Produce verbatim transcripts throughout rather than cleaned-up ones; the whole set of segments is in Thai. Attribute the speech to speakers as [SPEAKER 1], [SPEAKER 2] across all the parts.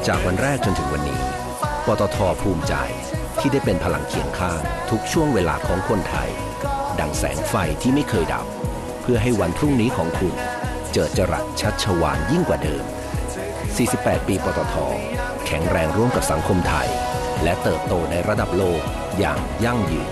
[SPEAKER 1] จากวันแรกจนถึงวันนี้ปตท.ภูมิใจที่ได้เป็นพลังเคียงข้างทุกช่วงเวลาของคนไทยดังแสงไฟที่ไม่เคยดับเพื่อให้วันพรุ่งนี้ของคุณเจิดจรัสชัชวาลยิ่งกว่าเดิมสี่สิบแปดปีปตท.แข็งแรงร่วมกับสังคมไทยและเติบโตในระดับโลกอย่างยั่งยืน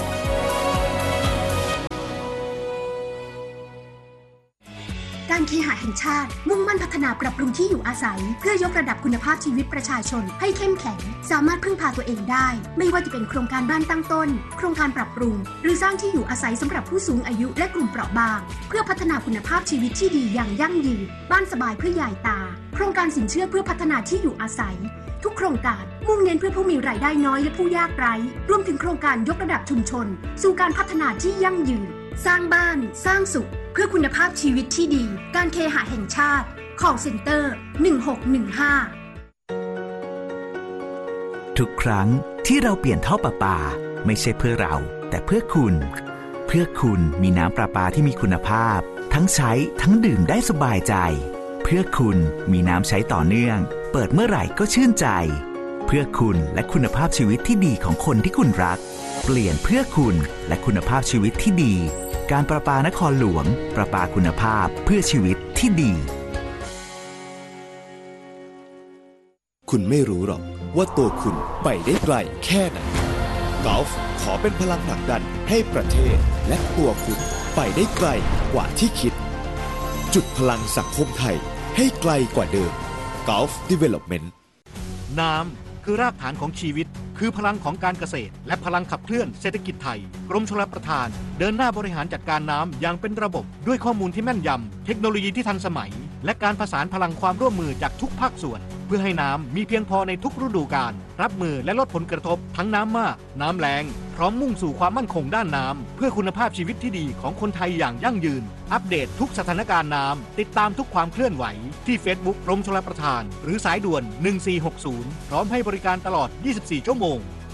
[SPEAKER 2] การเคหะแห่งชาติมุ่งมั่นพัฒนาปรับปรุงที่อยู่อาศัยเพื่อยกระดับคุณภาพชีวิตประชาชนให้เข้มแข็งสามารถพึ่งพาตัวเองได้ไม่ว่าจะเป็นโครงการบ้านตั้งต้นโครงการปรับปรุงหรือสร้างที่อยู่อาศัยสำหรับผู้สูงอายุและกลุ่มเปราะบางเพื่อพัฒนาคุณภาพชีวิตที่ดีอย่างยั่งยืนบ้านสบายเพื่อยายตาโครงการสินเชื่อเพื่อพัฒนาที่อยู่อาศัยทุกโครงการมุ่งเน้นเพื่อผู้มีรายได้น้อยและผู้ยากไร้รวมถึงโครงการยกระดับชุมชนสู่การพัฒนาที่ยั่งยืนสร้างบ้านสร้างสุขเพื่อคุณภาพชีวิตที่ดีการเคหะแห่งชาติ Call Center หนึ่งหกหนึ่งห้า
[SPEAKER 3] ทุกครั้งที่เราเปลี่ยนท่อประปาไม่ใช่เพื่อเราแต่เพื่อคุณเพื่อคุณมีน้ำประปาที่มีคุณภาพทั้งใช้ทั้งดื่มได้สบายใจเพื่อคุณมีน้ำใช้ต่อเนื่องเปิดเมื่อไหร่ก็ชื่นใจเพื่อคุณและคุณภาพชีวิตที่ดีของคนที่คุณรักเปลี่ยนเพื่อคุณและคุณภาพชีวิตที่ดีการประปานครหลวงประปาคุณภาพเพื่อชีวิตที่ดี
[SPEAKER 4] คุณไม่รู้หรอกว่าตัวคุณไปได้ไกลแค่ไหนกอล์ฟขอเป็นพลังผลักดันให้ประเทศและตัวคุณไปได้ไกลกว่าที่คิดจุดพลังสังคมไทยให้ไกลกว่าเดิม Gulf Development
[SPEAKER 5] น้ำคือรากฐานของชีวิตคือพลังของการเกษตรและพลังขับเคลื่อนเศรษฐกิจไทยกรมชลประทานเดินหน้าบริหารจัดการน้ำอย่างเป็นระบบด้วยข้อมูลที่แม่นยำเทคโนโลยีที่ทันสมัยและการผสานพลังความร่วมมือจากทุกภาคส่วนเพื่อให้น้ำมีเพียงพอในทุกฤดูกาลรับมือและลดผลกระทบทั้งน้ำมากน้ำแล้งพร้อมมุ่งสู่ความมั่นคงด้านน้ำเพื่อคุณภาพชีวิตที่ดีของคนไทยอย่างยั่งยืนอัปเดตทุกสถานการณ์น้ำติดตามทุกความเคลื่อนไหวที่ Facebook กรมชลประทานหรือสายด่วนหนึ่งสี่หกศูนย์พร้อมให้บริการตลอดยี่สิบสี่ชั่วโมง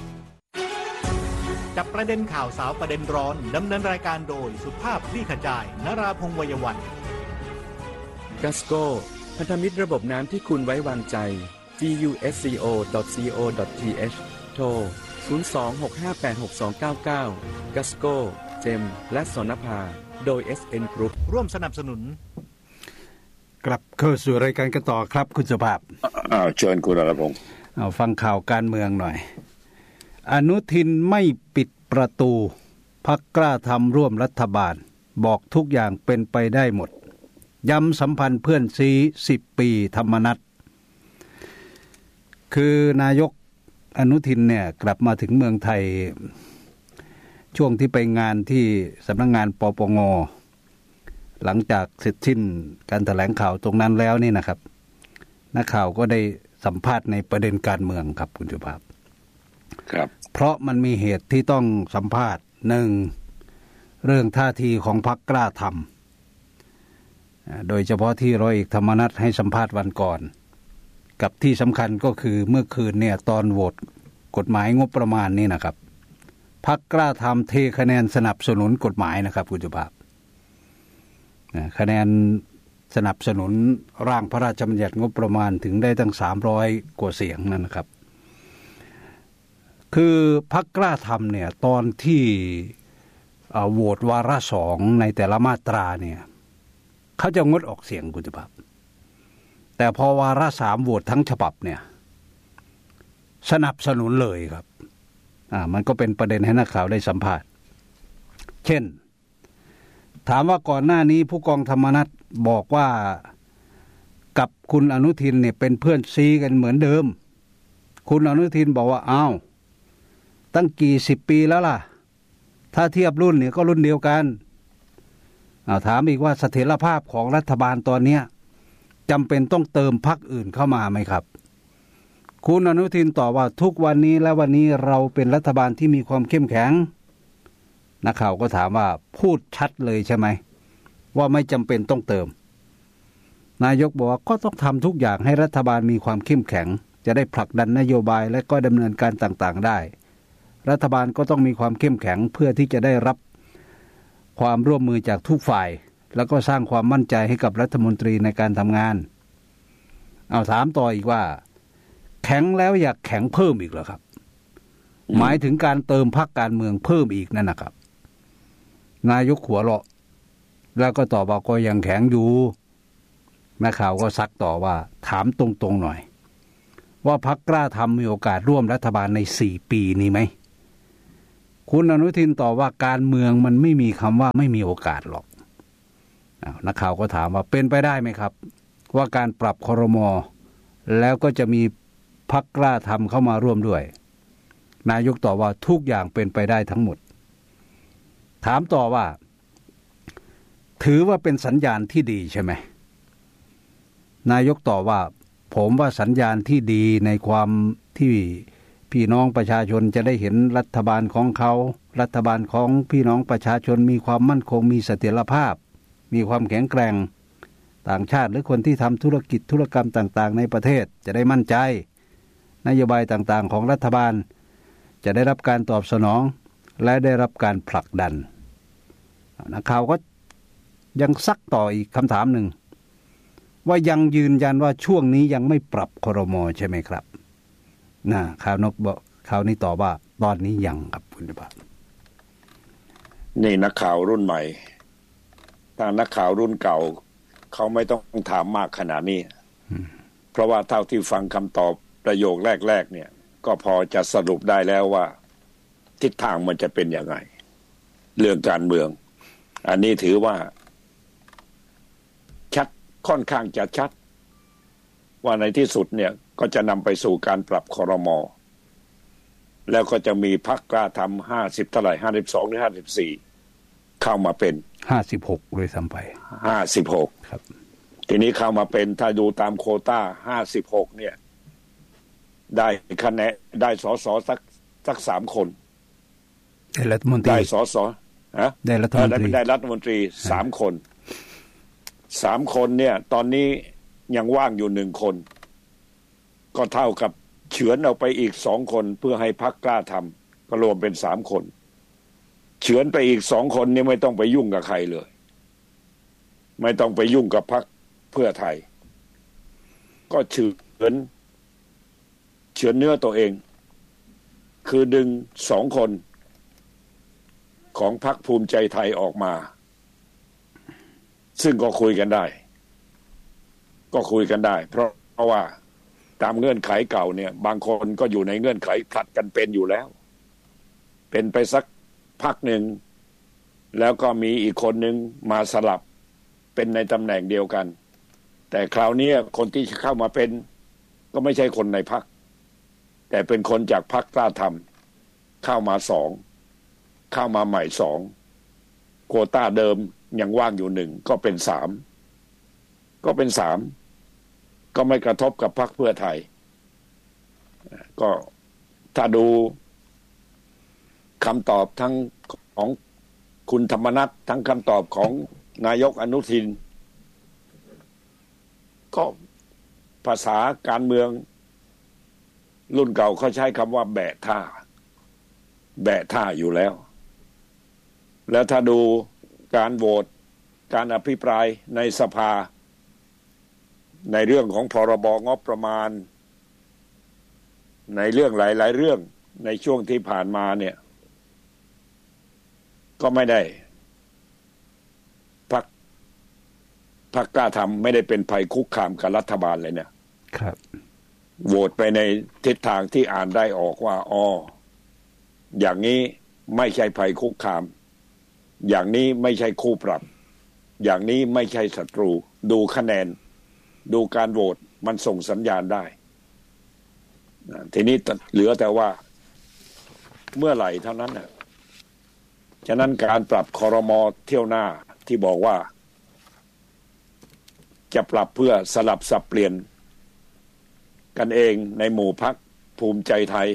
[SPEAKER 5] จับประเด็นข่าวสาวประเด็นร้อนดำเนินรายการโดยสุภาพคลี่ขจายนราพงษ์วัยวัฒน์
[SPEAKER 6] กัสโก้พันธมิตรระบบน้ำที่คุณไว้วางใจ จี ยู เอส ซี โอ ดอท ซี โอ ดอท ที เอช โทร ศูนย์ สอง หก ห้า แปด หก สอง เก้า เก้า กัสโก้เจมและสนภาโดย เอส เอ็น Group
[SPEAKER 5] ร่วมสนับสนุน
[SPEAKER 7] กลับเข้าสู่รายการกันต่อครับคุณสุภาพ
[SPEAKER 8] อ้าวเชิญคุณอรพงษ์
[SPEAKER 7] เอาฟังข่าวการเมืองหน่อยอนุทินไม่ปิดประตูพรรคกล้าทำร่วมรัฐบาลบอกทุกอย่างเป็นไปได้หมดย้ำสัมพันธ์เพื่อนซีสิบปีธรรมนัสคือนายกอนุทินเนี่ยกลับมาถึงเมืองไทยช่วงที่ไปงานที่สำนักงานปปงหลังจากเสร็จสิ้นการแถลงข่าวตรงนั้นแล้วนี่นะครับนักข่าวก็ได้สัมภาษณ์ในประเด็นการเมืองครับคุณสุภาพ
[SPEAKER 8] ครับ
[SPEAKER 7] เพราะมันมีเหตุที่ต้องสัมภาษณ์หนึ่งเรื่องท่าทีของพรรคกล้าทำโดยเฉพาะที่ร้อยเอกธรรมนัสให้สัมภาษณ์วันก่อนกับที่สำคัญก็คือเมื่อคืนเนี่ยตอนโหวตกฎหมายงบประมาณนี่นะครับพรรคกล้าทำเทคะแนนสนับสนุนกฎหมายนะครับคุณสุภาพคะแนนสนับสนุนร่างพระราชบัญญัติงบประมาณถึงได้ตั้งสามร้อยกว่าเสียงนั่นนะครับคือพรรคกล้าทำเนี่ยตอนที่โหวตวาระสองในแต่ละมาตราเนี่ยเขาจะงดออกเสียงคุณสุภาพแต่พอวาระสามโหวตทั้งฉบับเนี่ยสนับสนุนเลยครับอ่ามันก็เป็นประเด็นให้นักข่าวได้สัมภาษณ์เช่นถามว่าก่อนหน้านี้ผู้กองธรรมนัสบอกว่ากับคุณอนุทินเนี่ยเป็นเพื่อนซีกันเหมือนเดิมคุณอนุทินบอกว่าอ้าวตั้งกี่สิบปีแล้วล่ะถ้าเทียบรุ่นเนี่ยก็รุ่นเดียวกันเอาถามอีกว่าเสถียรภาพของรัฐบาลตอนนี้จำเป็นต้องเติมพรรคอื่นเข้ามาไหมครับคุณอนุทินตอบว่าทุกวันนี้และวันนี้เราเป็นรัฐบาลที่มีความเข้มแข็งนักข่าวก็ถามว่าพูดชัดเลยใช่ไหมว่าไม่จำเป็นต้องเติมนายกบอกว่าก็ต้องทำทุกอย่างให้รัฐบาลมีความเข้มแข็งจะได้ผลักดันนโยบายและก็ดำเนินการต่างๆได้รัฐบาลก็ต้องมีความเข้มแข็งเพื่อที่จะได้รับความร่วมมือจากทุกฝ่ายแล้วก็สร้างความมั่นใจให้กับรัฐมนตรีในการทำงานเอาถามต่ออีกว่าแข็งแล้วอยากแข็งเพิ่มอีกเหรอครับหมายถึงการเติมพรรคการเมืองเพิ่มอีกนั่นนะครับนายกหัวเราะแล้วก็ตอบว่าก็ยังแข็งอยู่นักข่าวก็ซักต่อว่าถามตรงๆหน่อยว่าพรรคกล้าทำมีโอกาสร่วมรัฐบาลในสี่ปีนี้ไหมคุณอนุทินตอบว่าการเมืองมันไม่มีคำว่าไม่มีโอกาสหรอกนักข่าวก็ถามว่าเป็นไปได้ไหมครับว่าการปรับครม.แล้วก็จะมีพรรคกล้าทำเข้ามาร่วมด้วยนายกตอบว่าทุกอย่างเป็นไปได้ทั้งหมดถามต่อว่าถือว่าเป็นสัญญาณที่ดีใช่ไหมนายกตอบว่าผมว่าสัญญาณที่ดีในความที่พี่น้องประชาชนจะได้เห็นรัฐบาลของเขารัฐบาลของพี่น้องประชาชนมีความมั่นคงมีเสถียรภาพมีความแข็งแกร่งต่างชาติหรือคนที่ทำธุรกิจธุรกรรมต่างๆในประเทศจะได้มั่นใจนโยบายต่างๆของรัฐบาลจะได้รับการตอบสนองและได้รับการผลักดันนักข่าวก็ยังซักต่ออีกคำถามหนึ่งว่ายังยืนยันว่าช่วงนี้ยังไม่ปรับครม.ใช่ไหมครับนะข่าวนกบอกข่าวนี้ตอบว่าตอนนี้ยังครับคุณประภาส
[SPEAKER 8] นี่นักข่าวรุ่นใหม่ถ้านักข่าวรุ่นเก่าเขาไม่ต้องถามมากขนาดนี้เพราะว่าเท่าที่ฟังคำตอบประโยคแรกๆเนี่ยก็พอจะสรุปได้แล้วว่าทิศทางมันจะเป็นยังไงเรื่องการเมืองอันนี้ถือว่าชัดค่อนข้างจะชัดว่าในที่สุดเนี่ยก็จะนำไปสู่การปรับครม.แล้วก็จะมีพรรคกล้าทำห้าสิบเท่าไหร่ห้าสิบสองหรือห้าสิบสี่เข้ามาเป็น
[SPEAKER 7] ห้าสิบหกเลยซ้ำไป
[SPEAKER 8] ห้าสิบหก
[SPEAKER 7] ครับ
[SPEAKER 8] ทีนี้เข้ามาเป็นถ้าดูตามโควต้าห้าสิบหกเนี่ยได้คะแนนได้สสสักสักสามคน
[SPEAKER 7] ได้รัฐมนตรี
[SPEAKER 8] ได้สสฮะ
[SPEAKER 7] ได้รัฐมนตรี
[SPEAKER 8] ได้รัฐมนตรีสามคนสามคนเนี่ยตอนนี้ยังว่างอยู่หนึ่งคนก็เท่ากับเฉือนออกไปอีกสองคนเพื่อให้พรรคกล้าทำก็รวมเป็นสามคนเฉือนไปอีกสองคนนี่ไม่ต้องไปยุ่งกับใครเลยไม่ต้องไปยุ่งกับพรรคเพื่อไทยก็เฉือนเฉือนเนื้อตัวเองคือดึงสองคนของพรรคภูมิใจไทยออกมาซึ่งก็คุยกันได้ก็คุยกันได้เพราะเพราะว่าตามเงื่อนไขเก่าเนี่ยบางคนก็อยู่ในเงื่อนไขผลัดกันเป็นอยู่แล้วเป็นไปสักพักหนึ่งแล้วก็มีอีกคนนึงมาสลับเป็นในตำแหน่งเดียวกันแต่คราวนี้คนที่เข้ามาเป็นก็ไม่ใช่คนในพรรคแต่เป็นคนจากพรรคกล้าทำเข้ามาสองเข้ามาใหม่สองโควต้าเดิมยังว่างอยู่หนึ่งก็เป็นสามก็เป็นสามก็ไม่กระทบกับพรรคเพื่อไทยก็ถ้าดูคำตอบทั้งของคุณธรรมนัสทั้งคำตอบของนายกอนุทินก็ภาษาการเมืองรุ่นเก่าเขาใช้คำว่าแบะท่าแบะท่าอยู่แล้วแล้วถ้าดูการโหวตการอภิปรายในสภาในเรื่องของพรบงบประมาณในเรื่องหลายๆเรื่องในช่วงที่ผ่านมาเนี่ยก็ไม่ได้พรรคพรรคกล้าทำไม่ได้เป็นภัยคุกคามกับรัฐบาลเลยเนี่ย
[SPEAKER 7] ครับ
[SPEAKER 8] โหวตไปในทิศทางที่อ่านได้ออกว่าอ๋ออย่างนี้ไม่ใช่ภัยคุกคามอย่างนี้ไม่ใช่คู่ปรับอย่างนี้ไม่ใช่ศัตรูดูคะแนนดูการโหวตมันส่งสัญญาณได้ทีนี้เหลือแต่ว่าเมื่อไหร่เท่านั้นนะฉะนั้นการปรับครม.เที่ยวหน้าที่บอกว่าจะปรับเพื่อสลับสับเปลี่ยนกันเองในหมู่พรรคภูมิใจไทย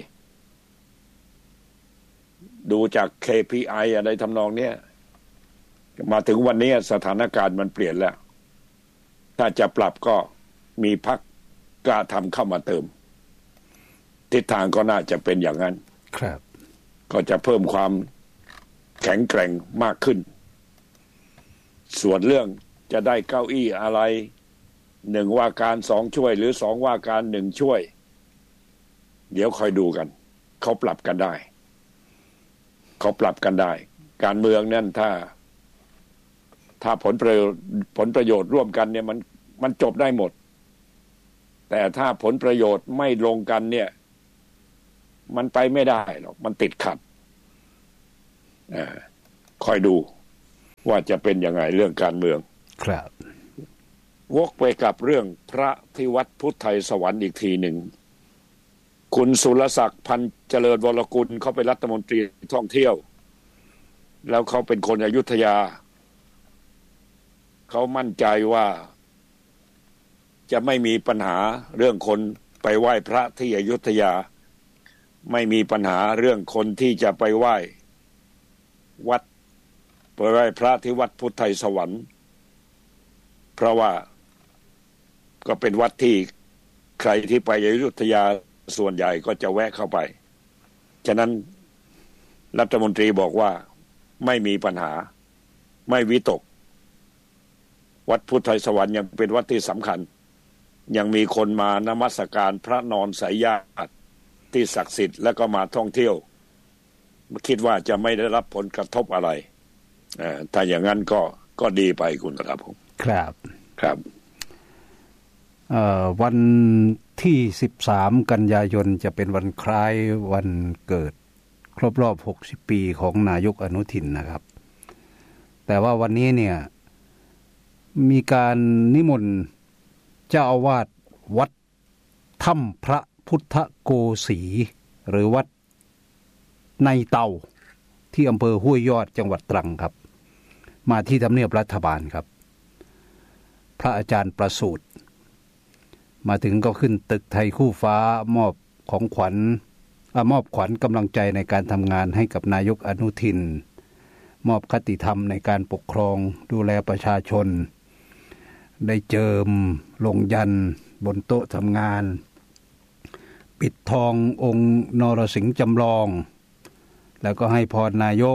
[SPEAKER 8] ดูจาก เค พี ไอ อะไรทำนองเนี้ยมาถึงวันนี้สถานการณ์มันเปลี่ยนแล้วถ้าจะปรับก็มีพรรคกล้าทำเข้ามาเติมทิศทางก็น่าจะเป็นอย่างนั้น
[SPEAKER 7] ครับ
[SPEAKER 8] ก็จะเพิ่มความแข็งแกร่งมากขึ้นส่วนเรื่องจะได้เก้าอี้อะไรหนึ่งว่าการสองช่วยหรือสองว่าการหนึ่งช่วยเดี๋ยวคอยดูกันเขาปรับกันได้เขาปรับกันได้การเมืองนั่นถ้าถ้าผลประโยชน์ผลประโยชน์ร่วมกันเนี่ยมันมันจบได้หมดแต่ถ้าผลประโยชน์ไม่ลงกันเนี่ยมันไปไม่ได้หรอกมันติดขัดอ่าคอยดูว่าจะเป็นยังไงเรื่องการเมือง
[SPEAKER 7] ครับ
[SPEAKER 8] วกไปกับเรื่องพระที่วัดพุทธไทยสวรรค์อีกทีหนึ่งคุณสุรศักดิ์พันเจริญวรกุลเขาเป็นรัฐมนตรีท่องเที่ยวแล้วเขาเป็นคนอยุธยาเขามั่นใจว่าจะไม่มีปัญหาเรื่องคนไปไหว้พระที่อยุธยาไม่มีปัญหาเรื่องคนที่จะไปไหว้วัดไปไหว้พระที่วัดพุทธไทยสวรรค์เพราะว่าก็เป็นวัดที่ใครที่ไปอยุธยาส่วนใหญ่ก็จะแวะเข้าไปฉะนั้นรัฐมนตรีบอกว่าไม่มีปัญหาไม่วิตกวัดพุทธไทยสวรรค์ยังเป็นวัดที่สำคัญยังมีคนมานมัสการพระนอนสายญาติที่ศักดิ์สิทธิ์แล้วก็มาท่องเที่ยวคิดว่าจะไม่ได้รับผลกระทบอะไรถ้าอย่างนั้นก็ก็ดีไปคุณครับผม
[SPEAKER 7] ครับ
[SPEAKER 8] ครับ
[SPEAKER 7] วันที่สิบสามกันยายนจะเป็นวันคล้ายวันเกิดครบรอบหกสิบปีของนายกอนุทินนะครับแต่ว่าวันนี้เนี่ยมีการนิมนต์เจ้าอาวาสวัดถ้ำพระพุทธโกสีหรือวัดในเตาที่อำเภอห้วยยอดจังหวัดตรังครับมาที่ทำเนียบรัฐบาลครับพระอาจารย์ประสูติมาถึงก็ขึ้นตึกไทยคู่ฟ้ามอบของขวัญมอบขวัญกำลังใจในการทำงานให้กับนายกอนุทินมอบคติธรรมในการปกครองดูแลประชาชนได้เจิมลงยันบนโต๊ะทำงานปิดทององค์นรสิงห์จำลองแล้วก็ให้พรนายก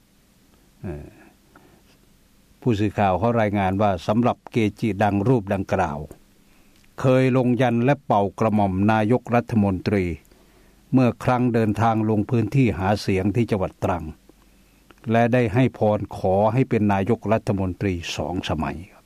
[SPEAKER 7] ผู้สื่อข่าวเขารายงานว่าสำหรับเกจิดังรูปดังกล่าวเคยลงยันและเป่ากระหม่อมนายกรัฐมนตรีเมื่อครั้งเดินทางลงพื้นที่หาเสียงที่จังหวัดตรังและได้ให้พรขอให้เป็นนายกรัฐมนตรีสองสมัยครับ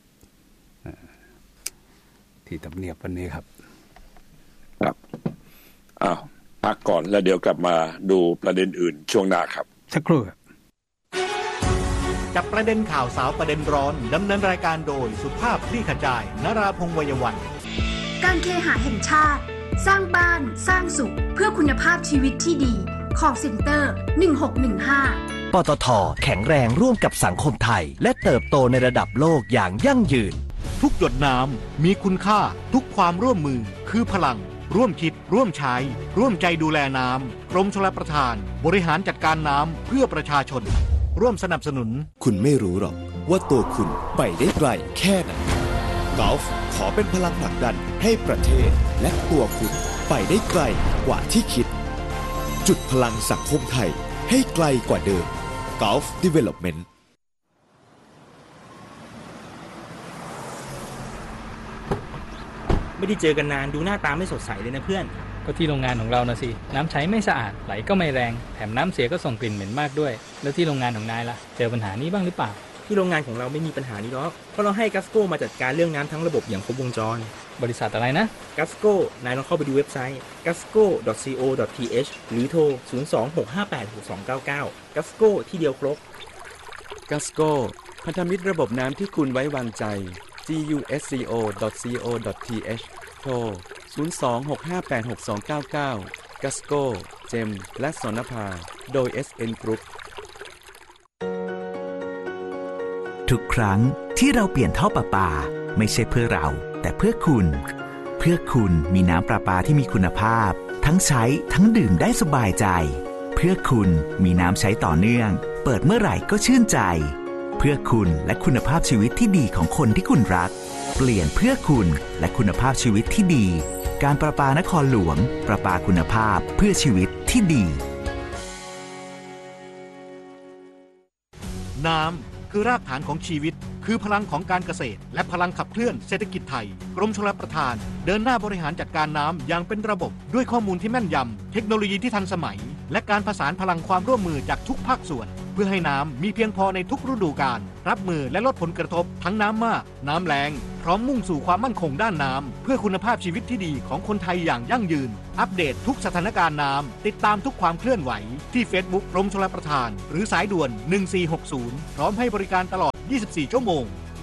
[SPEAKER 7] ที่ทำเนียบวันนี้ครับ
[SPEAKER 8] ครับอ้าวพักก่อนแล้วเดี๋ยวกลับมาดูประเด็นอื่นช่วงหน้าครับ
[SPEAKER 7] สักครู่ครับ
[SPEAKER 5] จับประเด็นข่าวสาวประเด็นร้อนดำเนินรายการโดยสุภาพคลี่ขจายนราพงษ์วัยวัน
[SPEAKER 2] การเคหะแห่งชาติสร้างบ้านสร้างสุขเพื่อคุณภาพชีวิตที่ดี Call Center หนึ่งหกหนึ่งห้า
[SPEAKER 1] ปตท.แข็งแรงร่วมกับสังคมไทยและเติบโตในระดับโลกอย่างยั่งยืน
[SPEAKER 5] ทุกหยดน้ำมีคุณค่าทุกความร่วมมือคือพลังร่วมคิดร่วมใช้ร่วมใจดูแลน้ำกรมชลประทานบริหารจัดการน้ำเพื่อประชาชนร่วมสนับสนุน
[SPEAKER 4] คุณไม่รู้หรอกว่าตัวคุณไปได้ไกลแค่ไหนกอล์ฟขอเป็นพลังผลักดันให้ประเทศและตัวคุณไปได้ไกลกว่าที่คิดจุดพลังสังคมไทยให้ไกลกว่าเดิม Gulf Development
[SPEAKER 9] ไม่ได้เจอกันนานดูหน้าตาไม่สดใสเลยนะเพื่อน
[SPEAKER 10] ก็ที่โรงงานของเรานะสิน้ำใช้ไม่สะอาดไหลก็ไม่แรงแถมน้ำเสียก็ส่งกลิ่นเหม็นมากด้วยแล้วที่โรงงานของนายล่ะเจอปัญหานี้บ้างหรือเปล่า
[SPEAKER 9] ที่โรงงานของเราไม่มีปัญหานี้หรอกเพราะเราให้กัสโก้มาจัดการเรื่องน้ำทั้งระบบอย่างครบวงจร
[SPEAKER 10] บริษัทอะไรนะ
[SPEAKER 9] กัสโก้นายลองเข้าไปดูเว็บไซต์ กัสโก้ ดอท ซี โอ ดอท ที เอช หรือโทรศูนย์ สอง หก ห้า แปด หก สอง เก้า เก้า กัสโก้ที่เดียวครบ
[SPEAKER 6] กัสโก้พันธมิตรระบบน้ำที่คุณไว้วางใจ จี ยู เอส ซี โอ ดอท ซี โอ ดอท ที เอช โทรศูนย์ สอง หก ห้า แปด หก สอง เก้า เก้า กัสโก้เจมและสนภาโดย เอส เอ็น Group
[SPEAKER 3] ทุกครั้งที่เราเปลี่ยนท่อประปาไม่ใช่เพื่อเราแต่เพื่อคุณเพื่อคุณมีน้ำประปาที่มีคุณภาพทั้งใช้ทั้งดื่มได้สบายใจเพื่อคุณมีน้ำใช้ต่อเนื่องเปิดเมื่อไหร่ก็ชื่นใจเพื่อคุณและคุณภาพชีวิตที่ดีของคนที่คุณรักเปลี่ยนเพื่อคุณและคุณภาพชีวิตที่ดีการประปานครหลวงประปาคุณภาพเพื่อชีวิตที่ดี
[SPEAKER 5] น้ำคือรากฐานของชีวิตคือพลังของการเกษตรและพลังขับเคลื่อนเศรษฐกิจไทยกรมชลประทานเดินหน้าบริหารจัดการน้ำอย่างเป็นระบบด้วยข้อมูลที่แม่นยำเทคโนโลยีที่ทันสมัยและการผสานพลังความร่วมมือจากทุกภาคส่วนเพื่อให้น้ำมีเพียงพอในทุกฤดูกาลรับมือและลดผลกระทบทั้งน้ำมากน้ำแล้งพร้อมมุ่งสู่ความมั่นคงด้านน้ำเพื่อคุณภาพชีวิตที่ดีของคนไทยอย่างยั่งยืนอัปเดตทุกสถานการณ์น้ำติดตามทุกความเคลื่อนไหวที่ Facebook กรมชลประทานหรือสายด่วนหนึ่งสี่หกศูนย์พร้อมให้บริการตลอดยี่สิบสี่ชั่วโมง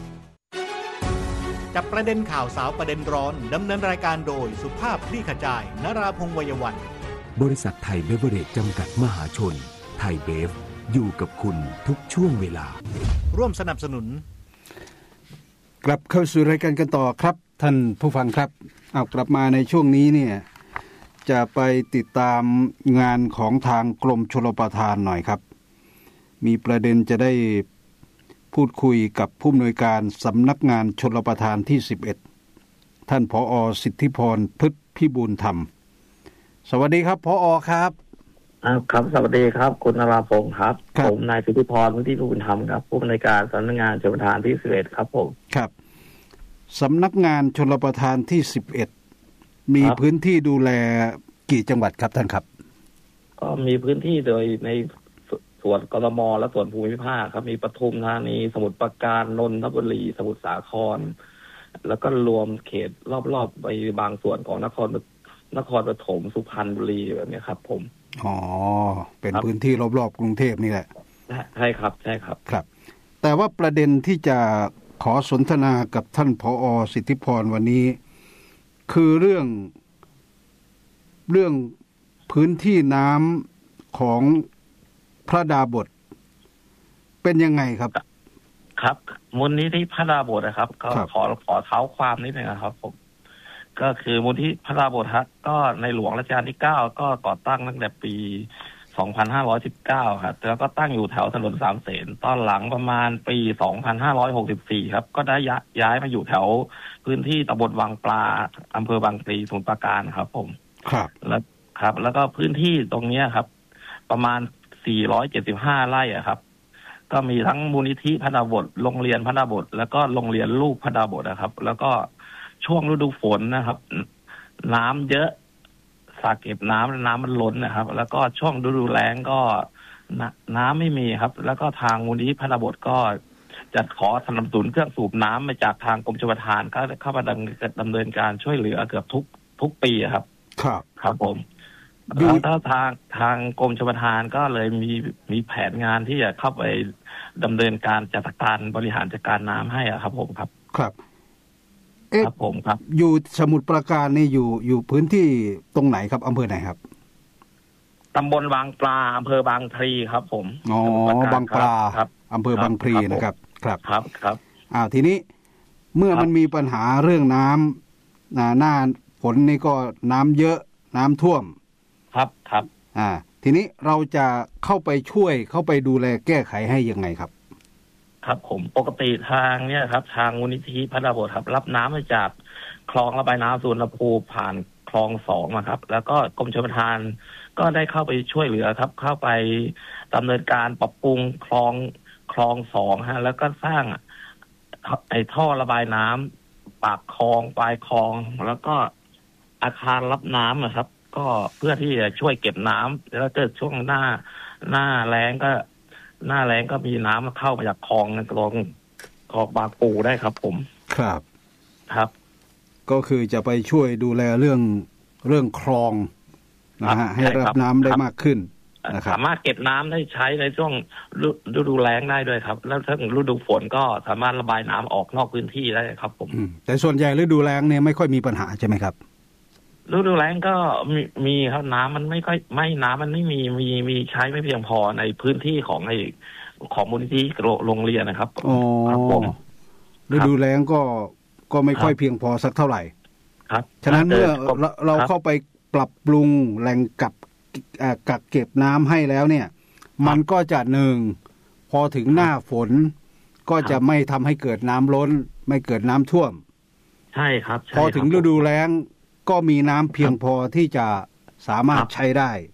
[SPEAKER 5] จับประเด็นข่าวสาวประเด็นร้อนดำเนินรายการโดยสุภาพคลี่ขจายนราพงษ์วัยวัน
[SPEAKER 11] บริษัทไทยเบเวอเรจจำกัดมหาชนไทยเบฟอยู่กับคุณทุกช่วงเวลา
[SPEAKER 5] ร่วมสนับสนุน
[SPEAKER 7] กลับเข้าสู่รายการกันต่อครับท่านผู้ฟังครับเอากลับมาในช่วงนี้เนี่ยจะไปติดตามงานของทางกรมชลประทานหน่อยครับมีประเด็นจะได้พูดคุยกับผู้อำนวยการสำนักงานชลประทานที่สิบเอ็ดท่านผอ.สิทธิพรพฤกษ์พิบูลธรรมสวัสดีครับผอ.ครับ
[SPEAKER 12] ครับสวัสดีครับคุณนราพงศ์ครับผมนายสิทธิพรพฤกษ์พิบูลธรรมครับผู้อำนวยการสำนักงานชลประทานที่สิบเอ็ดครับผม
[SPEAKER 7] ครับสำนักงานชลประทานที่สิบเอ็ดมีพื้นที่ดูแลกี่จังหวัดครับท่านครับ
[SPEAKER 12] ก็มีพื้นที่โดยในส่วนกทมและส่วนภูมิภาคครับมีปทุมธานีสมุทรปราการนนทบุรีสมุทรสาครแล้วก็รวมเขตรอบๆไปบางส่วนของนครนครปฐมสุพรรณบุรีแบบนี้ครับผม
[SPEAKER 7] อ๋อเป็นพื้นที่รอบๆกรุงเทพนี่แหละ
[SPEAKER 12] ใช่ครับใช่ครับ
[SPEAKER 7] ครับแต่ว่าประเด็นที่จะขอสนทนากับท่านผอ.สิทธิพรวันนี้คือเรื่องเรื่องพื้นที่น้ำของพระดาบสเป็นยังไงครับ
[SPEAKER 12] ครับมูลนิธิพระดาบสนะครับก็ขอขอเท้าความนิดนึงนะครับผมก็คือมูลนิธิพระดาบสครับก็ในหลวงรัชกาลที่เก้าก็ก่อตั้งตั้งแต่ปีสองพันห้าร้อยสิบเก้าครับแล้วก็ตั้งอยู่แถวถนนสามเสนตอนหลังประมาณปีสองพันห้าร้อยหกสิบสี่ครับก็ได้ย้ายมาอยู่แถวพื้นที่ตำบลวังปลาอำเภอบางพลีสมุทรปราการครับผม
[SPEAKER 7] ครับ
[SPEAKER 12] แล้วครับแล้วก็พื้นที่ตรงนี้ครับประมาณสี่ร้อยเจ็ดสิบห้าไร่อ่ะครับก็มีทั้งมูลนิธิพระดาบสโรงเรียนพระดาบสแล้วก็โรงเรียนลูกพระดาบสนะครับแล้วก็ช่วงฤดูฝนนะครับน้ำเยอะสระเก็บน้ำน้ำมันล้นนะครับแล้วก็ช่วงฤดูแล้งก็น้ำไม่มีครับแล้วก็ทางมูลนิธิพระดาบสก็จะขอสนับสนุนเครื่องสูบน้ำมาจากทางกรมชลประทานก็เข้ามาดำเนินการช่วยเหลือเกือบทุกทุกปีครับ
[SPEAKER 7] ครับ
[SPEAKER 12] ครับผมแล้วถ้าทางทางกรมชลประทานก็เลยมีมีแผนงานที่จะเข้าไปดำเนินการจัดการบริหารจัดการน้ำให้อ่ะครับผมครับ
[SPEAKER 7] ครับ
[SPEAKER 12] ครับผมครับ
[SPEAKER 7] อยู่สมุทรปราการนี่อยู่อยู่พื้นที่ตรงไหนครับอำเภอไหนครับ
[SPEAKER 12] ตำบลบางปลาอำเภอบางพลีครับผม
[SPEAKER 7] อ๋อบางปลาครับอำเภอบางพลีนะครับครับ
[SPEAKER 12] ครับครับ
[SPEAKER 7] อ่าทีนี้เมื่อมันมีปัญหาเรื่องน้ำหน้าฝนนี่ก็น้ำเยอะน้ำท่วม
[SPEAKER 12] ครับครับ
[SPEAKER 7] อ่าทีนี้เราจะเข้าไปช่วยเข้าไปดูแลแก้ไขให้ยังไงครับ
[SPEAKER 12] ครับผมปกติทางเนี่ยครับทางมูลนิธิพระดาบสครับรับน้ำมาจากคลองระบายน้ำสุวรรณภูมิผ่านคลองสองนะครับแล้วก็กรมชลประทานก็ได้เข้าไปช่วยเหลือครับเข้าไปดำเนินการปรับปรุงคลองคลองสองฮะแล้วก็สร้างไอ้ท่อระบายน้ำปากคลองปลายคลองแล้วก็อาคารรับน้ำนะครับก็เพื่อที่จะช่วยเก็บน้ำแล้วเกิดช่วงหน้าหน้าแล้งก็หน้าแล้งก็มีน้ำเข้ามาจากคลองในคลองคลองบางปูได้ครับผม
[SPEAKER 7] ครับ
[SPEAKER 12] ครับ
[SPEAKER 7] ก็คือจะไปช่วยดูแลเรื่องเรื่องคลองนะฮะให้รับน้ำได้มากขึ้นนะครับ
[SPEAKER 12] สามารถเก็บน้ำได้ใช้ในช่วงฤดูแล้งได้ด้วยครับแล้วถ้าฤดูฝนก็สามารถระบายน้ำออกนอกพื้นที่ได้ครับผม
[SPEAKER 7] แต่ส่วนใหญ่ฤดูแล้งเนี่ยไม่ค่อยมีปัญหาใช่ไหมครับ
[SPEAKER 12] ฤดูแล้งก็มีมีครับน้ำมันไม่ค่อยไม่น้ำมันไม่มีมีมีใช้ไม่เพียงพอในพื้นที่ของไอ้ของมูลนิธิโรงเรียนนะครับ
[SPEAKER 7] อ๋อฤดูแล้งก็ก็ไม่ค่อยเพียงพอสักเท่าไหร่
[SPEAKER 12] ครับ
[SPEAKER 7] ฉะนั้นเมื่อเราเข้าไปปรับปรุงแหล่งกักกักเก็บน้ำให้แล้วเนี่ยมันก็จะหนึ่งพอถึงหน้าฝนก็จะไม่ทำให้เกิดน้ำล้นไม่เกิดน้ำท่วม
[SPEAKER 12] ใช่ครับ
[SPEAKER 7] พอถึงฤดูแล้งก็มีน้ำเพียงพอที่จะสามารถใช้ได้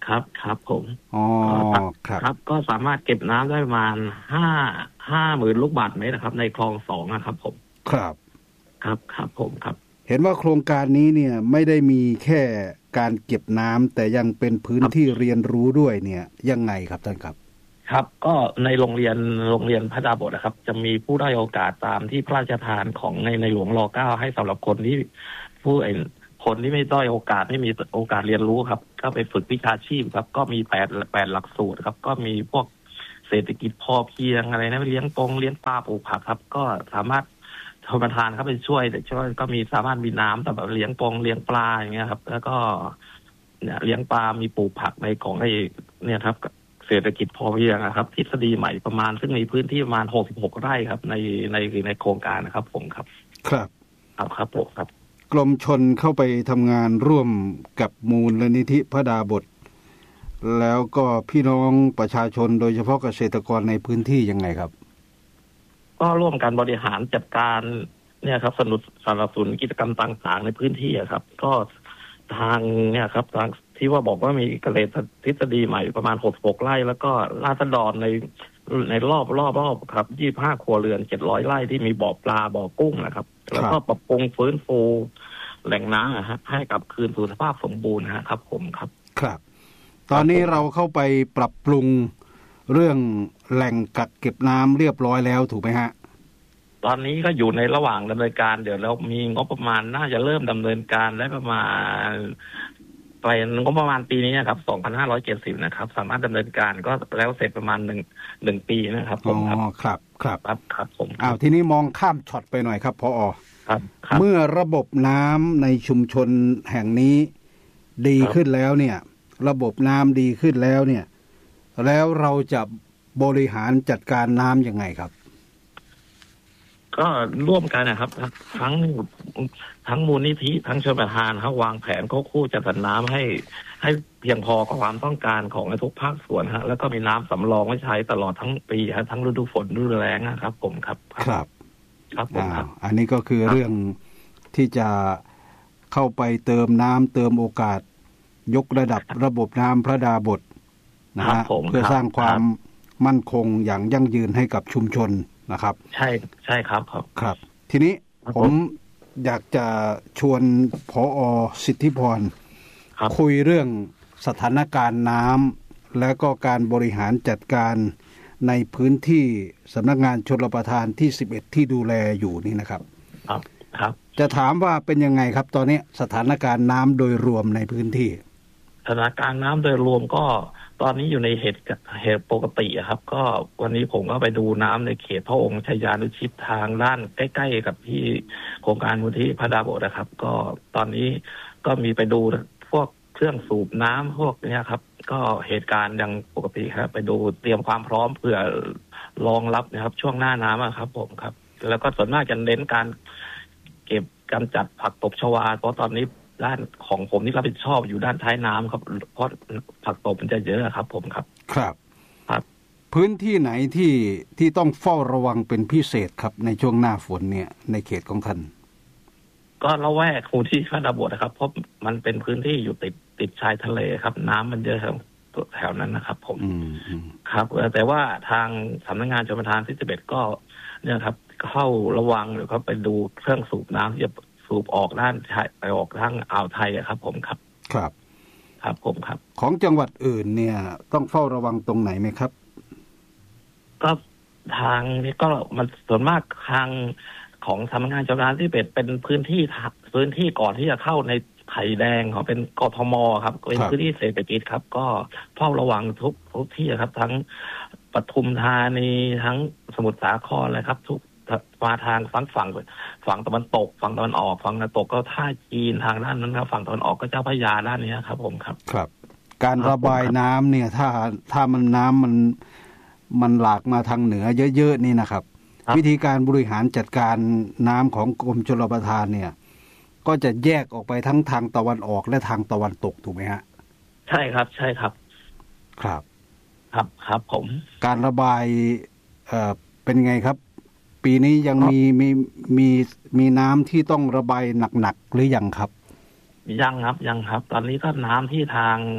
[SPEAKER 12] ครับครับผม
[SPEAKER 7] อ๋อครับ
[SPEAKER 12] ครับก็สามารถเก็บน้ำได้ประมาณห้าห้าหมื่นลูกบาศก์เมตรนะครับในคลองสองนะครับผม
[SPEAKER 7] ครับ
[SPEAKER 12] ครับครับผมครับ
[SPEAKER 7] เห็นว่าโครงการนี้เนี่ยไม่ได้มีแค่การเก็บน้ำแต่ยังเป็นพื้นที่เรียนรู้ด้วยเนี่ยยังไงครับท่านครับ
[SPEAKER 12] ครับก็ในโรงเรียนโรงเรียนพระดาบทนะครับจะมีผู้ได้โอกาสตามที่พระราชทานของในในหลวงรอเก้าให้สำหรับคนที่ผู้คนที่ไม่ได้โอกาสไม่มีโอกาสเรียนรู้ครับก็ไปฝึกวิชาชีพครับก็มีแปดแปดหลักสูตรครับก็มีพวกเศรษฐกิจพอเพียงอะไรนะเลี้ยงปงเลี้ยงปลาปลูกผักครับก็สามารถชมทานเข้าไปช่วยแต่ช่วยก็มีสามารถมีน้ำแต่แบบเลี้ยงปงเลี้ยงปลาอย่างเงี้ยครับแล้วก็เนี่ยเลี้ยงปลามีปลูกผักในของไอ้เนี่ยครับเศรษฐกิจพอเพียงนะครับทฤษฎีใหม่ประมาณซึ่งมีพื้นที่ประมาณหกสิบหกไร่ครับในในในโครงการนะครับผมครับ
[SPEAKER 7] ครับ
[SPEAKER 12] ครับครับผมครับ
[SPEAKER 7] กรมชลเข้าไปทำงานร่วมกับมูลนิธิพระดาบทแล้วก็พี่น้องประชาชนโดยเฉพาะเกษตรกรในพื้นที่ยังไงครับ
[SPEAKER 12] ก็ร่วมกันบริหารจัดการเนี่ยครับสนับสนับสนุนกิจกรรมต่างๆในพื้นที่ครับก็ทางเนี่ยครับทางที่ว่าบอกว่ามีเกษตรทฤษฎีใหม่ประมาณหกสิบหกไร่แล้วก็ราษฎรในในรอบรอบรอบครับยี่สิบห้าครัวเรือนเจ็ดร้อยไร่ที่มีบ่อปลาบ่อกุ้งนะครับแล้วก็ปรับปรุงฟื้นฟูแหล่งน้ำนะฮะให้กลับคืนสู่สภาพสมบูรณ์นะครับผมครับ
[SPEAKER 7] ครับตอนนี้เราเข้าไปปรับปรุงเรื่องแหล่งกักเก็บน้ำเรียบร้อยแล้วถูกไหมฮะ
[SPEAKER 12] ตอนนี้ก็อยู่ในระหว่างดำเนินการเดี๋ยวแล้วมีงบประมาณน่าจะเริ่มดำเนินการได้ประมาณไปงบประมาณปีนี้นะครับสองพันห้าร้อยเจ็ดสิบนะครับสามารถดำเนินการก็แล้วเสร็จประมาณหนึ่งหนึ่งปีนะครับผมครับ
[SPEAKER 7] อ๋อครับครับ
[SPEAKER 12] ครับครับผม
[SPEAKER 7] อ้าวทีนี้มองข้ามช็อตไปหน่อยครับผอ.
[SPEAKER 12] ครับ
[SPEAKER 7] เมื่อระบบน้ำในชุมชนแห่งนี้ดีขึ้นแล้วเนี่ยระบบน้ำดีขึ้นแล้วเนี่ยแล้วเราจะบริหารจัดการน้ำยังไงครับ
[SPEAKER 12] ก็ร่วมกันนะครับทั้งทั้งมูลนิธิทั้งชลประทานครับวางแผนควบคู่จัดสรรน้ำให้ให้เพียงพอกับความต้องการของทุกภาคส่วนฮะแล้วก็มีน้ำสำรองไว้ใช้ตลอดทั้งปีฮะทั้งฤดูฝนฤดูแล้งนะครับผมครับ
[SPEAKER 7] ครับ
[SPEAKER 12] ครับผมครับ
[SPEAKER 7] อันนี้ก็คือเรื่องที่จะเข้าไปเติมน้ำเติมโอกาสยกระดับระบบน้ำพระดาบทนะฮะเพื่อสร้างความมั่นคงอย่างยั่งยืนให้กับชุมชนนะครับ
[SPEAKER 12] ใช่ใช่ครับครับ
[SPEAKER 7] ครับทีนี้ผมอยากจะชวนผอ.สิทธิพรคุยเรื่องสถานการณ์น้ำและก็การบริหารจัดการในพื้นที่สำนักงานชลประทานที่สิบเอ็ดที่ดูแลอยู่นี่นะครับ
[SPEAKER 12] ครับครับ
[SPEAKER 7] จะถามว่าเป็นยังไงครับตอนนี้สถานการณ์น้ำโดยรวมในพื้นที่
[SPEAKER 12] สถานการณ์น้ำโดยรวมก็ตอนนี้อยู่ในเหตุเหตุปกติครับก็วันนี้ผมก็ไปดูน้ำในเขตพระองค์ชยานุชิตทางด้านใกล้ๆกับที่โครงการมูลที่พระดาบทนะครับก็ตอนนี้ก็มีไปดูพวกเครื่องสูบน้ำพวกนี้ครับก็เหตุการณ์ยังปกติครับไปดูเตรียมความพร้อมเพื่อรองรับนะครับช่วงหน้าน้ำครับผมครับแล้วก็ส่วนมากจะเน้นการเก็บกำจัดผักตบชวาเพราะตอนนี้ด้านของผมนี่รับผิดชอบอยู่ด้านท้ายน้ำครับเพราะผักตบมันจะเยอะครับผมครับ
[SPEAKER 7] ครับ
[SPEAKER 12] ครับ
[SPEAKER 7] พื้นที่ไหนที่ที่ต้องเฝ้าระวังเป็นพิเศษครับในช่วงหน้าฝนเนี่ยในเขตของท่าน
[SPEAKER 12] ก็ละแวกคูที่พระดาบทนะครับเพราะมันเป็นพื้นที่อยู่ติดติดชายทะเลครับน้ำมันเยอะครับแถวนั้นนะครับผมครับแต่ว่าทางสำนักงานชลประทานที่สิบเอ็ดก็เนี่ยครับเข้าระวังหรือเขาไปดูเครื่องสูบน้ำที่จะสูบออกด้านไปออกทางอ่าวไทยครับผมครับ
[SPEAKER 7] ครับ
[SPEAKER 12] ครับผมครับ
[SPEAKER 7] ของจังหวัดอื่นเนี่ยต้องเฝ้าระวังตรงไหนไหมครับ
[SPEAKER 12] ก็ทางนี้ก็มันส่วนมากทางของสำนักงานชลประทานที่เป็นเป็นพื้นที่พื้นที่ก่อนที่จะเข้าในไผ่แดงเขาเป็นกทมครับเป็นพื้นที่เศรษฐกิจครับก็เฝ้าระวังทุกทุกที่ครับทั้งปทุมธานีทั้งสมุทรสาครเลยครับทุกมาทางฝั่งฝั่งฝั่งตะวันตกฝั่งตะวันออกฝั่งตะวันตกก็ท่าจีนทางด้านนั้นครับฝั่งตะวันออกก็เจ้าพระยาด้านนี้ครับผมครับ
[SPEAKER 7] ครับการระบายน้ำเนี่ยถ้าถ้ามันน้ำมันมันหลากมาทางเหนือเยอะๆนี่นะครับวิธีการบริหารจัดการน้ำของกรมชลประทานเนี่ยก็จะแยกออกไปทั้งทางตะวันออกและทางตะวันตกถูกไหมฮะ
[SPEAKER 12] ใช่ครับใช่ครับ
[SPEAKER 7] ครับ
[SPEAKER 12] ครับครับผม
[SPEAKER 7] การระบายเอ่อเป็นไงครับปีนี้ยังมีมีมีมีน้ำที่ต้องระบายหนักๆหรือยังครับ
[SPEAKER 12] ยังครับยังครับตอนนี้ก็น้ำที่ทาง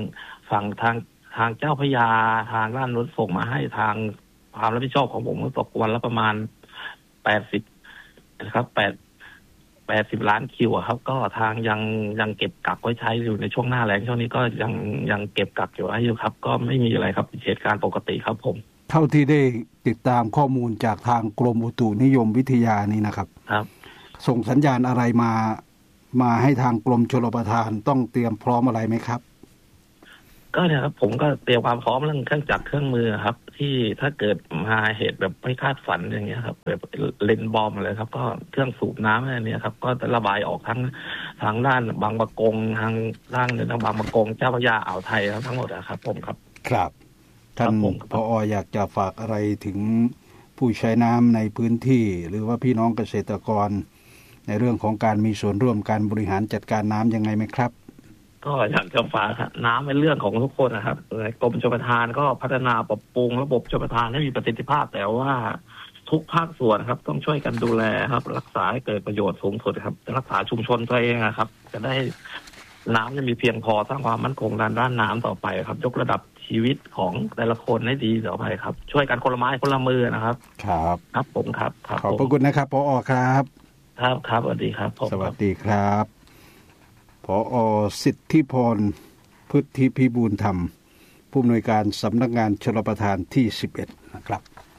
[SPEAKER 12] ฝั่งทางทางเจ้าพระยาทางด้านนู้นส่งมาให้ทางความรับผิดชอบของผมก็ตกวันละประมาณแปดสิบนะครับแปดแปดสิบล้านคิวครับก็ทางยังยังเก็บกักไว้ใช้อยู่ในช่วงหน้าแล้งช่วงนี้ก็ยังยังเก็บกักอยู่อยู่ครับก็ไม่มีอะไรครับเหตุการณ์ปกติครับผม
[SPEAKER 7] เท่าที่ได้ติดตามข้อมูลจากทางกรมอุตุนิยมวิทยานี่นะครับ
[SPEAKER 12] ครับ
[SPEAKER 7] ส่งสัญญาณอะไรมามาให้ทางกรมชลประทานต้องเตรียมพร้อมอะไรไหมครับ
[SPEAKER 12] ก็เนี่ยครับผมก็เตรียมความพร้อมเรื่องเครื่องจักรเครื่องมือครับที่ถ้าเกิดมาเหตุแบบไม่คาดฝันอย่างเงี้ยครับแบบเลนบอมอะไรครับก็เครื่องสูบน้ำอะไรเนี่ยครับก็ระบายออกทั้งทางด้านบางปะกงทางด้านทางบางปะกงเจ้าพระยาอ่าวไทยทั้งหมดนะครับผมครับ
[SPEAKER 7] ครับท่านผอ.อยากจะฝากอะไรถึงผู้ใช้น้ำในพื้นที่หรือว่าพี่น้องเกษตรกรในเรื่องของการมีส่วนร่วมการบริหารจัดการน้ำยังไงไหมครับ
[SPEAKER 12] ก็อยากจะฝากน้ำเป็นเรื่องของทุกคนนะครับกรมชลประทานก็พัฒนาปรับปรุงระบบชลประทานให้มีประสิทธิภาพแต่ว่าทุกภาคส่วนครับต้องช่วยกันดูแลครับรักษาให้เกิดประโยชน์สูงสุดครับรักษาชุมชนตัวเองครับจะได้น้ำจะมีเพียงพอสร้างความมั่นคงด้านด้านน้ำต่อไปครับยกระดับชีวิตของแต่ละคนให้ดีต่อไปครับช่วยกันคนละไม้คนละมือนะครับ
[SPEAKER 7] ครับ
[SPEAKER 12] ครับผมครับ
[SPEAKER 7] ขอบพระคุณนะครับผอ.ครับ
[SPEAKER 12] ครับครับสวัสดีครับ
[SPEAKER 7] สวัสดีครับผอ.สิทธิพรพุทธิพิบูลธรรมผู้อำนวยการสำนักงานชลประทานที่สิบเอ็ดนะครับ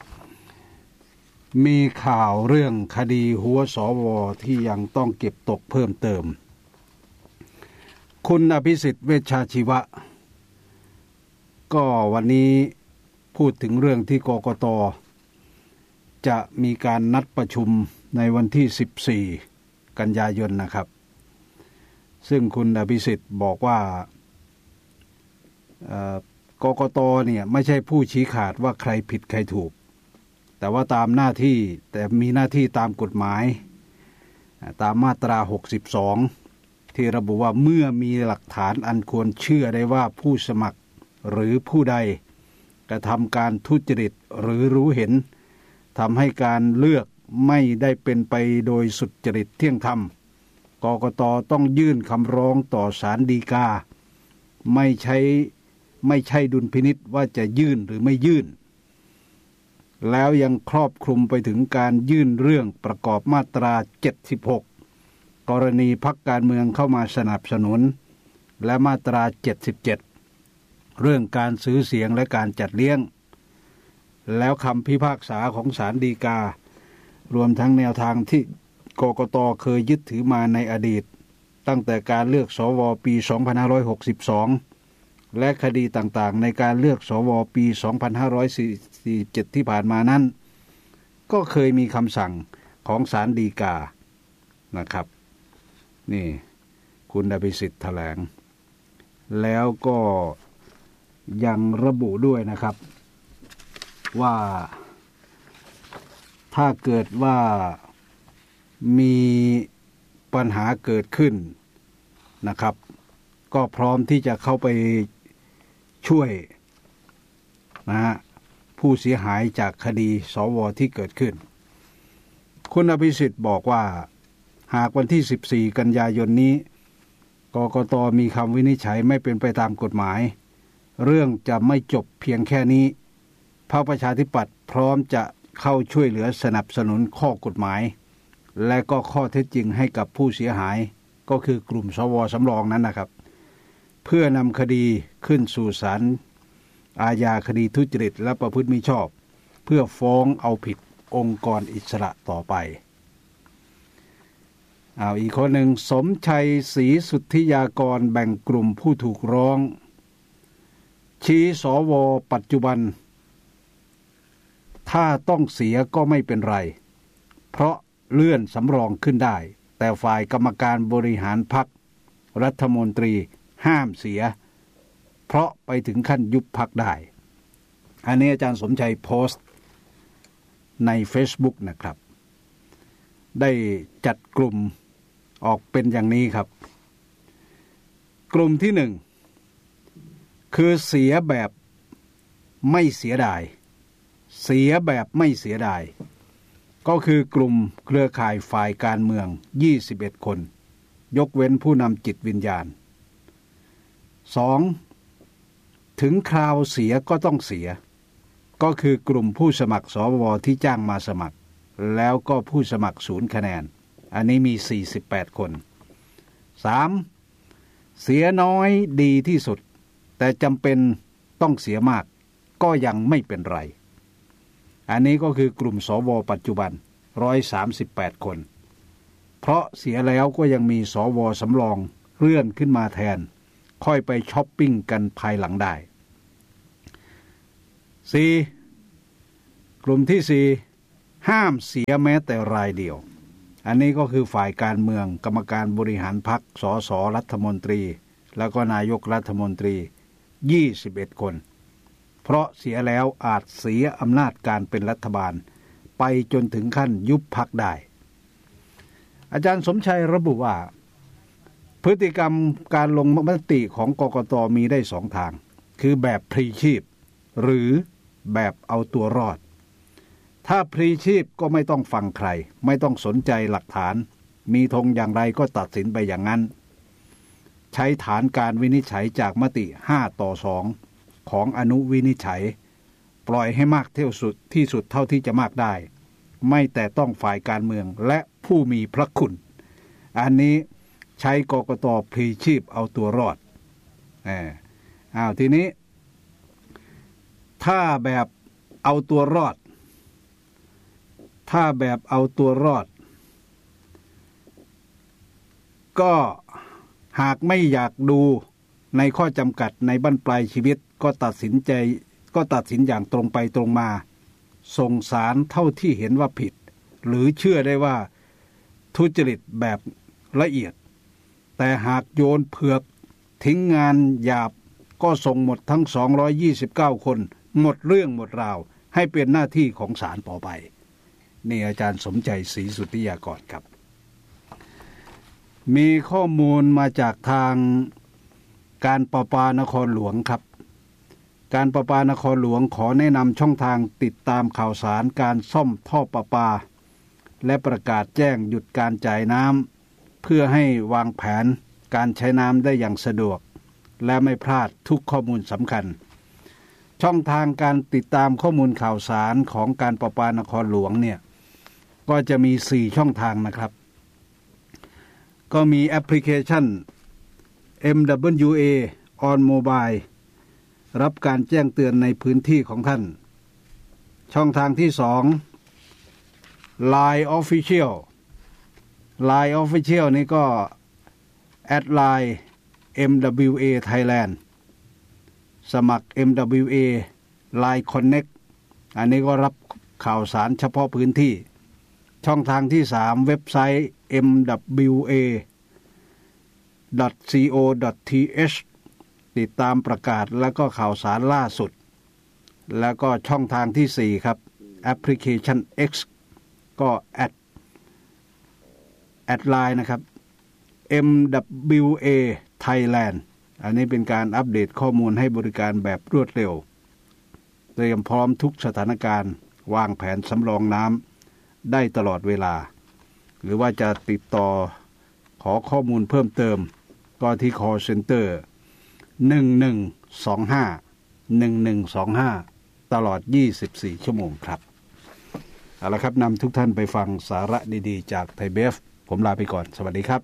[SPEAKER 7] มีข่าวเรื่องคดีหัวสวที่ยังต้องเก็บตกเพิ่มเติมคุณอภิสิทธิ์เวชชาชีวะก็วันนี้พูดถึงเรื่องที่กกต.จะมีการนัดประชุมในวันที่สิบสี่กันยายนนะครับซึ่งคุณอภิสิทธิ์บอกว่ากกต.เนี่ยไม่ใช่ผู้ชี้ขาดว่าใครผิดใครถูกแต่ว่าตามหน้าที่แต่มีหน้าที่ตามกฎหมายตามมาตราหกสิบสองที่ระบุว่าเมื่อมีหลักฐานอันควรเชื่อได้ว่าผู้สมัครหรือผู้ใดกระทำการทุจริตหรือรู้เห็นทำให้การเลือกไม่ได้เป็นไปโดยสุจริตเที่ยงธรรมกกต.ต้องยื่นคำร้องต่อศาลฎีกาไม่ใช่ไม่ใช่ดุลพินิจว่าจะยื่นหรือไม่ยื่นแล้วยังครอบคลุมไปถึงการยื่นเรื่องประกอบมาตราเจ็ดสิบหกกรณีพรรคการเมืองเข้ามาสนับสนุนและมาตราเจ็ดสิบเจ็ดเรื่องการซื้อเสียงและการจัดเลี้ยงแล้วคำพิพากษาของศาลฎีการวมทั้งแนวทางที่กกต.เคยยึดถือมาในอดีตตั้งแต่การเลือกสวปีสองพันห้าร้อยหกสิบสองและคดีต่างๆในการเลือกสวปีสองพันห้าร้อยสี่สิบเจ็ดที่ผ่านมานั้นก็เคยมีคำสั่งของศาลฎีกานะครับนี่คุณอภิสิทธิ์แถลงแล้วก็ยังระบุด้วยนะครับว่าถ้าเกิดว่ามีปัญหาเกิดขึ้นนะครับก็พร้อมที่จะเข้าไปช่วยนะฮะผู้เสียหายจากคดีสวที่เกิดขึ้นคุณอภิสิทธิ์บอกว่าหากวันที่สิบสี่กันยายนนี้กกต.มีคำวินิจฉัยไม่เป็นไปตามกฎหมายเรื่องจะไม่จบเพียงแค่นี้พรรคประชาธิปัตย์พร้อมจะเข้าช่วยเหลือสนับสนุนข้อกฎหมายและก็ข้อเท็จจริงให้กับผู้เสียหายก็คือกลุ่มสวสำรองนั้นนะครับเพื่อนำคดีขึ้นสู่ศาลอาญาคดีทุจริตและประพฤติมิชอบเพื่อฟ้องเอาผิดองค์กรอิสระต่อไปเอาอีกคนหนึ่งสมชัยศรีสุทธิยากรแบ่งกลุ่มผู้ถูกร้องชี้สวปัจจุบันถ้าต้องเสียก็ไม่เป็นไรเพราะเลื่อนสำรองขึ้นได้แต่ฝ่ายกรรมการบริหารพรรครัฐมนตรีห้ามเสียเพราะไปถึงขั้นยุบพรรคได้อันนี้อาจารย์สมชัยโพสต์ใน Facebook นะครับได้จัดกลุ่มออกเป็นอย่างนี้ครับกลุ่มที่หนึ่งคือเสียแบบไม่เสียดายเสียแบบไม่เสียดายก็คือกลุ่มเครือข่ายฝ่ายการเมืองยี่สิบเอ็ดคนยกเว้นผู้นำจิตวิญญาณสองถึงคราวเสียก็ต้องเสียก็คือกลุ่มผู้สมัครสวที่จ้างมาสมัครแล้วก็ผู้สมัครศูนย์คะแนนอันนี้มีสี่สิบแปดคน สาม เสียน้อยดีที่สุดแต่จำเป็นต้องเสียมากก็ยังไม่เป็นไรอันนี้ก็คือกลุ่มสวปัจจุบันหนึ่งร้อยสามสิบแปดคนเพราะเสียแล้วก็ยังมีสวสำรองเลื่อนขึ้นมาแทนค่อยไปช้อปปิ้งกันภายหลังได้ สี่ กลุ่มที่ สี่ ห้ามเสียแม้แต่รายเดียวอันนี้ก็คือฝ่ายการเมืองกรรมการบริหารพรรคสสรัฐมนตรีแล้วก็นายกรัฐมนตรียี่สิบเอ็ดคนเพราะเสียแล้วอาจเสียอำนาจการเป็นรัฐบาลไปจนถึงขั้นยุบพรรคได้อาจารย์สมชัยระบุว่าพฤติกรรมการลงมติของกกต.มีได้สองทางคือแบบพลีชีพหรือแบบเอาตัวรอดถ้าพลีชีพก็ไม่ต้องฟังใครไม่ต้องสนใจหลักฐานมีธงอย่างไรก็ตัดสินไปอย่างนั้นใช้ฐานการวินิจฉัยจากมติห้าต่อสองของอนุวินิจฉัยปล่อยให้มากเท่าสุดที่สุดเท่าที่จะมากได้ไม่แต่ต้องฝ่ายการเมืองและผู้มีพระคุณอันนี้ใช้กกต.พลีชีพเอาตัวรอดเอออ้าวทีนี้ถ้าแบบเอาตัวรอดถ้าแบบเอาตัวรอดก็หากไม่อยากดูในข้อจำกัดในบั้นปลายชีวิตก็ตัดสินใจก็ตัดสินอย่างตรงไปตรงมาส่งสารเท่าที่เห็นว่าผิดหรือเชื่อได้ว่าทุจริตแบบละเอียดแต่หากโยนเผือกทิ้งงานหยาบก็ส่งหมดทั้งสองร้อยยี่สิบเก้าคนหมดเรื่องหมดราวให้เป็นหน้าที่ของศาลต่อไปนี่อาจารย์สมใจศรีสุทธิยากรครับมีข้อมูลมาจากทางการประปานครหลวงครับการประปานครหลวงขอแนะนำช่องทางติดตามข่าวสารการซ่อมท่อประปาและประกาศแจ้งหยุดการจ่ายน้ำเพื่อให้วางแผนการใช้น้ำได้อย่างสะดวกและไม่พลาดทุกข้อมูลสำคัญช่องทางการติดตามข้อมูลข่าวสารของการประปานครหลวงเนี่ยก็จะมีสี่ช่องทางนะครับก็มีแอปพลิเคชัน เอ็ม ดับเบิลยู เอ on mobile รับการแจ้งเตือนในพื้นที่ของท่านช่องทางที่สอง ไลน์ Official ไลน์ Official นี่ก็แอดไลน์ เอ็ม ดับเบิลยู เอ Thailand สมัคร เอ็ม ดับเบิลยู เอ ไลน์ Connect อันนี้ก็รับข่าวสารเฉพาะพื้นที่ช่องทางที่สามเว็บไซต์ เอ็ม ดับเบิลยู เอ ดอท ซี โอ ดอท ที เอช ติดตามประกาศและก็ข่าวสารล่าสุดแล้วก็ช่องทางที่สี่ครับแอปพลิเคชัน X ก็แอดแอดไลน์นะครับ เอ็ม ดับเบิลยู เอ Thailand อันนี้เป็นการอัปเดตข้อมูลให้บริการแบบรวดเร็วเตรียมพร้อมทุกสถานการณ์วางแผนสำรองน้ำได้ตลอดเวลาหรือว่าจะติดต่อขอข้อมูลเพิ่มเติมก็ที่ call center หนึ่งหนึ่งสองห้า หนึ่งหนึ่งสองห้าตลอดยี่สิบสี่ชั่วโมงครับเอาละครับนำทุกท่านไปฟังสาระดีๆจากไทยเบฟผมลาไปก่อนสวัสดีครับ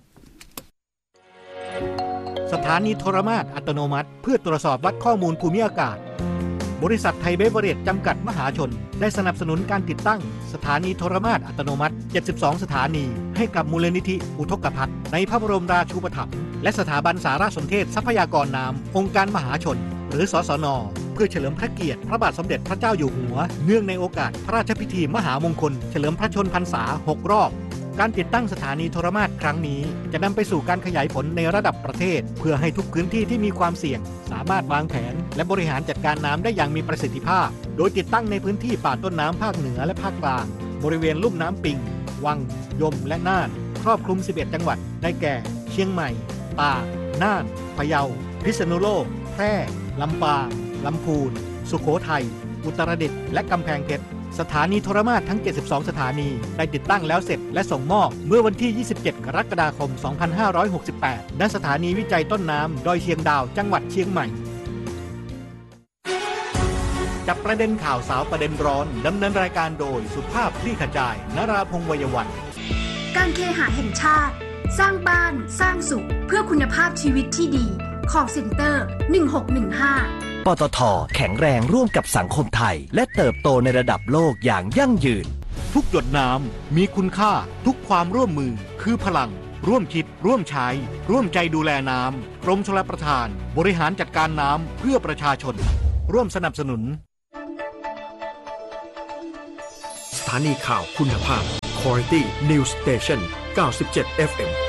[SPEAKER 5] สถานีโทรมาตรอัตโนมัติเพื่อตรวจสอบวัดข้อมูลภูมิอากาศบริษัทไทยเบเวอเรจจำกัดมหาชนได้สนับสนุนการติดตั้งสถานีโทรมาตรอัตโนมัติเจ็ดสิบสองสถานีให้กับมูลนิธิอุทกภัทรในพระบรมราชูปถัมภ์และสถาบันสารสนเทศทรัพยากรน้ำองค์การมหาชนหรือสสน.เพื่อเฉลิมพระเกียรติพระบาทสมเด็จพระเจ้าอยู่หัวเนื่องในโอกาสพระราชพิธีมหามงคลเฉลิมพระชนพรรษาหกรอบการติดตั้งสถานีโทรมาตรครั้งนี้จะนำไปสู่การขยายผลในระดับประเทศเพื่อให้ทุกพื้นที่ที่มีความเสี่ยงสามารถวางแผนและบริหารจัดการน้ำได้อย่างมีประสิทธิภาพโดยติดตั้งในพื้นที่ป่าต้นน้ำภาคเหนือและภาคกลางบริเวณลุ่มน้ำปิงวังยมและน่านครอบคลุมสิบเอ็ดจังหวัดได้แก่เชียงใหม่ตากน่านพะเยาพิษณุโลกแพร่ลำปางลำพูนสุโขทัยอุตรดิตถ์และกำแพงเพชรสถานีโทรมาตรทั้งเจ็ดสิบสองสถานีได้ติดตั้งแล้วเสร็จและส่งมอบเมื่อวันที่ยี่สิบเจ็ดกรกฎาคมสองพันห้าร้อยหกสิบแปดณสถานีวิจัยต้นน้ำดอยเชียงดาวจังหวัดเชียงใหม่จับประเด็นข่าวสาวประเด็นร้อนดำเนินรายการโดยสุภาพคลี่ขจายนราพงษ์ วัยวัน
[SPEAKER 2] การเคหะแห่งชาติสร้างบ้านสร้างสุขเพื่อคุณภาพชีวิตที่ดี Call Center หนึ่งหกหนึ่งห้า
[SPEAKER 13] ปตท.แข็งแรงร่วมกับสังคมไทยและเติบโตในระดับโลกอย่างยั่งยืน
[SPEAKER 5] ทุกหยดน้ำมีคุณค่าทุกความร่วมมือคือพลังร่วมคิดร่วมใช้ร่วมใจดูแลน้ำกรมชลประทานบริหารจัดการน้ำเพื่อประชาชนร่วมสนับสนุน
[SPEAKER 14] สถานีข่าวคุณภาพ Quality News Station เก้าสิบเจ็ด เอฟ เอ็ม